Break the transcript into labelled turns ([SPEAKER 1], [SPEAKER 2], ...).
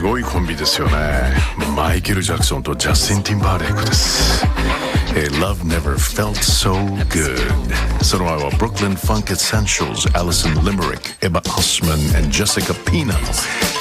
[SPEAKER 1] ごいコンビですよね。マイケル・ジャクソンとジャスティン・ティンバーレイクです。Love Never Felt So Good。 その前は Brooklyn Funk Essentials、 Alison Limerick、 Emma Osman and Jessica Pino